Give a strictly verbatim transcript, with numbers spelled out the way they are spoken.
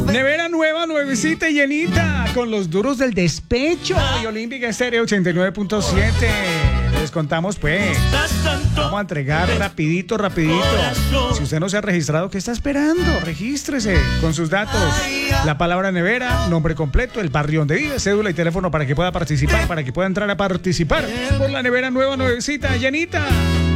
Nevera nueva, nuevecita y llenita, con los duros del despecho. Y Olímpica Estéreo ochenta y nueve punto siete. Les contamos, pues. Vamos a entregar rapidito, rapidito. Si usted no se ha registrado, ¿qué está esperando? Regístrese con sus datos. La palabra nevera, nombre completo, el barrio donde vive, cédula y teléfono para que pueda participar, para que pueda entrar a participar por la nevera nueva, nuevecita, llenita.